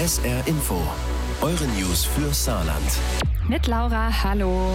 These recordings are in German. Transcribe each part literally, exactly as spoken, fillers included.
S R Info, eure News für Saarland. Mit Laura, hallo.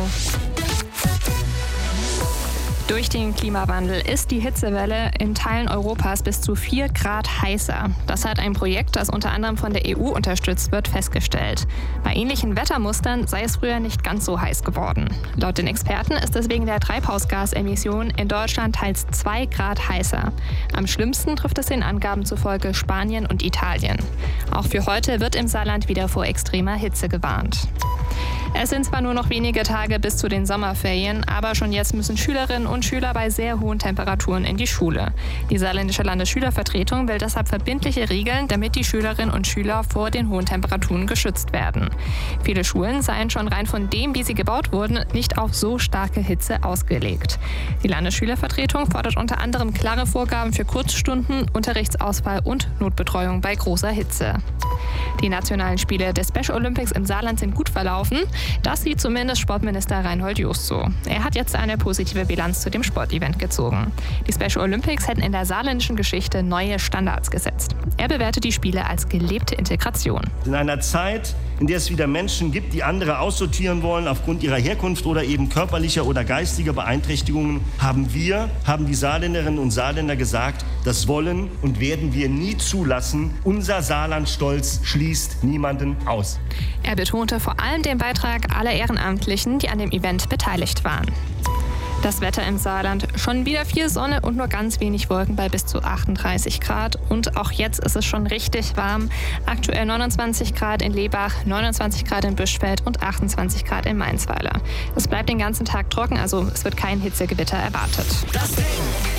Durch den Klimawandel ist die Hitzewelle in Teilen Europas bis zu vier Grad heißer. Das hat ein Projekt, das unter anderem von der E U unterstützt wird, festgestellt. Bei ähnlichen Wettermustern sei es früher nicht ganz so heiß geworden. Laut den Experten ist es wegen der Treibhausgasemissionen in Deutschland teils zwei Grad heißer. Am schlimmsten trifft es den Angaben zufolge Spanien und Italien. Auch für heute wird im Saarland wieder vor extremer Hitze gewarnt. Es sind zwar nur noch wenige Tage bis zu den Sommerferien, aber schon jetzt müssen Schülerinnen und Schüler bei sehr hohen Temperaturen in die Schule. Die saarländische Landesschülervertretung will deshalb verbindliche Regeln, damit die Schülerinnen und Schüler vor den hohen Temperaturen geschützt werden. Viele Schulen seien schon rein von dem, wie sie gebaut wurden, nicht auf so starke Hitze ausgelegt. Die Landesschülervertretung fordert unter anderem klare Vorgaben für Kurzstunden, Unterrichtsausfall und Notbetreuung bei großer Hitze. Die nationalen Spiele des Special Olympics im Saarland sind gut verlaufen. Das sieht zumindest Sportminister Reinhold Jost so. Er hat jetzt eine positive Bilanz zu dem Sportevent gezogen. Die Special Olympics hätten in der saarländischen Geschichte neue Standards gesetzt. Er bewertet die Spiele als gelebte Integration. In einer Zeit, in der es wieder Menschen gibt, die andere aussortieren wollen aufgrund ihrer Herkunft oder eben körperlicher oder geistiger Beeinträchtigungen, haben wir, haben die Saarländerinnen und Saarländer gesagt, das wollen und werden wir nie zulassen. Unser Saarlandstolz schließt niemanden aus. Er betonte vor allem den Beitrag aller Ehrenamtlichen, die an dem Event beteiligt waren. Das Wetter im Saarland, schon wieder viel Sonne und nur ganz wenig Wolken bei bis zu achtunddreißig Grad. Und auch jetzt ist es schon richtig warm. Aktuell neunundzwanzig Grad in Lebach, neunundzwanzig Grad in Büschfeld und achtundzwanzig Grad in Mainzweiler. Es bleibt den ganzen Tag trocken, also es wird kein Hitzegewitter erwartet. Das Ding.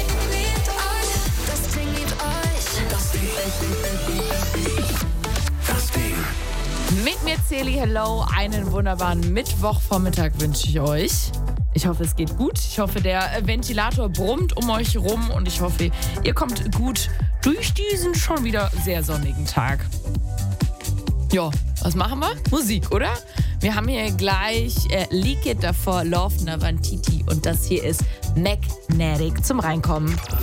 Das Ding liebt euch. Das Ding. Das Ding. Mit mir Celi, hello, einen wunderbaren Mittwochvormittag wünsche ich euch. Ich hoffe, es geht gut. Ich hoffe, der Ventilator brummt um euch rum und ich hoffe, ihr kommt gut durch diesen schon wieder sehr sonnigen Tag. Ja, was machen wir? Musik, oder? Wir haben hier gleich äh, Leak It, davor Love Navantiti und das hier ist Magnetic zum Reinkommen.